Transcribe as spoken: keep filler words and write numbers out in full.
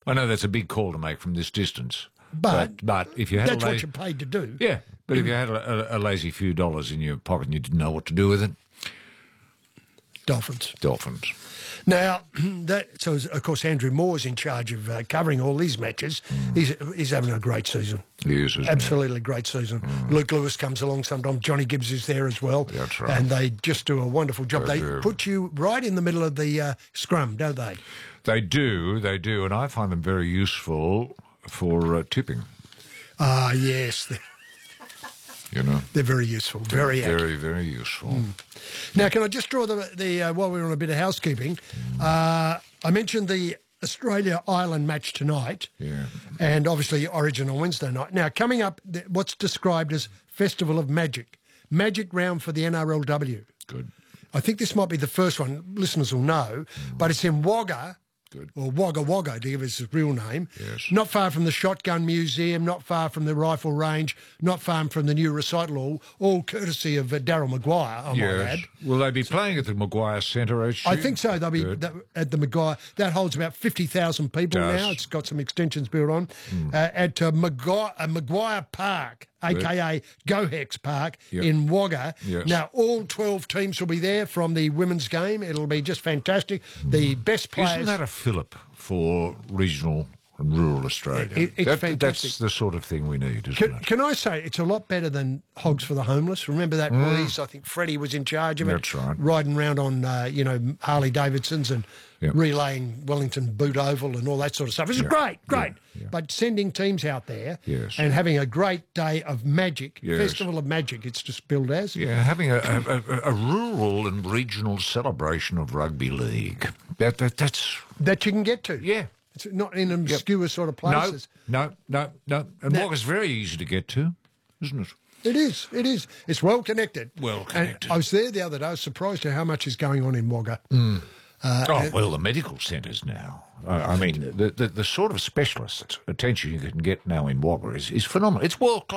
I know that's a big call to make from this distance. But, But, but if you had that's a la- what you're paid to do. yeah, but if you had a, a, a lazy few dollars in your pocket and you didn't know what to do with it, Dolphins. Dolphins. Now, that so of course Andrew Moore's in charge of uh, covering all these matches. Mm. He's he's having a great season. He is, isn't he? Absolutely great season. Mm. Luke Lewis comes along sometimes. Johnny Gibbs is there as well. That's right. And they just do a wonderful job. They They do. put you right in the middle of the uh, scrum, don't they? They do, they do, and I find them very useful for uh, tipping. Ah, yes. They're, You know, they're very useful. Very accurate. very, very useful. Mm. Now, can I just draw the, the uh, while we're on a bit of housekeeping, uh, I mentioned the Australia-Ireland match tonight, Yeah. and obviously Origin on Wednesday night. Now, coming up, th- what's described as Festival of Magic. Magic round for the N R L W. Good, I think this might be the first one, listeners will know, but it's in Wagga, good. or Wagga Wagga to give us his real name. Yes. Not far from the Shotgun Museum, not far from the Rifle Range, not far from the new recital hall, all courtesy of uh, Daryl Maguire, I might Yes. add. Will they be playing at the Maguire Centre, H Q? I think so. They'll be Good. that, at the Maguire. That holds about fifty thousand people Does. now. It's got some extensions built on. Uh, at uh, Maguire, uh, Maguire Park, a k a. Gohex Park Yep. in Wagga. Yes. Now, all twelve teams will be there from the women's game. It'll be just fantastic. The best players... Isn't that a fillip for regional and rural Australia? It- it's That- fantastic. That's the sort of thing we need, isn't Can, it? can I say it's a lot better than Hogs for the Homeless? Remember that breeze? I think Freddie was in charge of it. Mm. That's right. Riding around on, uh, you know, Harley Davidsons and Yep. relaying Wellington Boot Oval and all that sort of stuff. It's Yeah. great, great. Yeah, yeah. But sending teams out there Yes. and having a great day of magic, Yes. Festival of Magic, it's just billed as. Yeah, having a, a, a, a rural and regional celebration of rugby league. That, that that's That you can get to. yeah. It's not in obscure sort of No, places. no, no, no. And Now- Wagga's very easy to get to, isn't it? It is, it is. It's well connected. Well And connected. I was there the other day. I was surprised at how much is going on in Wagga. oh, well, the medical centres now. I, I mean, the, the the sort of specialist attention you can get now in Wagga is, is phenomenal. It's world class.